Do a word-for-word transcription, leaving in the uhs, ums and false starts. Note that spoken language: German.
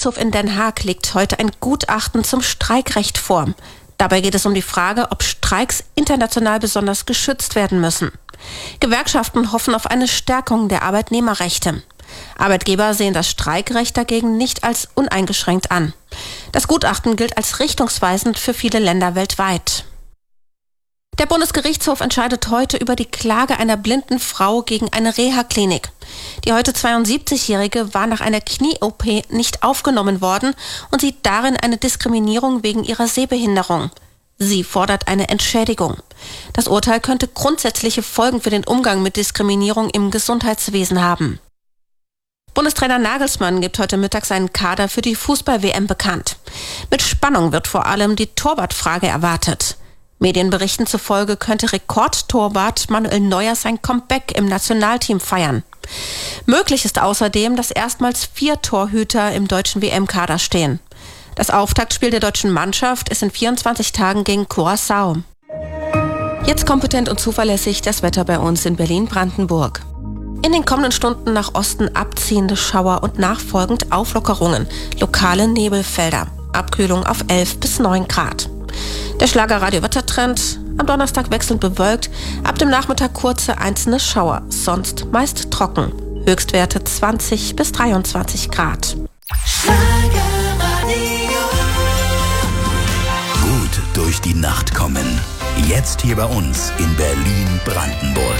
Bundesgerichtshof in Den Haag legt heute ein Gutachten zum Streikrecht vor. Dabei geht es um die Frage, ob Streiks international besonders geschützt werden müssen. Gewerkschaften hoffen auf eine Stärkung der Arbeitnehmerrechte. Arbeitgeber sehen das Streikrecht dagegen nicht als uneingeschränkt an. Das Gutachten gilt als richtungsweisend für viele Länder weltweit. Der Bundesgerichtshof entscheidet heute über die Klage einer blinden Frau gegen eine Reha-Klinik. Die heute zweiundsiebzigjährige war nach einer Knie-O P nicht aufgenommen worden und sieht darin eine Diskriminierung wegen ihrer Sehbehinderung. Sie fordert eine Entschädigung. Das Urteil könnte grundsätzliche Folgen für den Umgang mit Diskriminierung im Gesundheitswesen haben. Bundestrainer Nagelsmann gibt heute Mittag seinen Kader für die Fußball-W M bekannt. Mit Spannung wird vor allem die Torwartfrage erwartet. Medienberichten zufolge könnte Rekordtorwart Manuel Neuer sein Comeback im Nationalteam feiern. Möglich ist außerdem, dass erstmals vier Torhüter im deutschen W M-Kader stehen. Das Auftaktspiel der deutschen Mannschaft ist in vierundzwanzig Tagen gegen Curaçao. Jetzt kompetent und zuverlässig das Wetter bei uns in Berlin-Brandenburg. In den kommenden Stunden nach Osten abziehende Schauer und nachfolgend Auflockerungen, lokale Nebelfelder. Abkühlung auf elf bis neun Grad. Der Schlager-Radio-Wettertrend: am Donnerstag wechselnd bewölkt, ab dem Nachmittag kurze einzelne Schauer, sonst meist trocken. Höchstwerte zwanzig bis dreiundzwanzig Grad. Gut durch die Nacht kommen. Jetzt hier bei uns in Berlin-Brandenburg.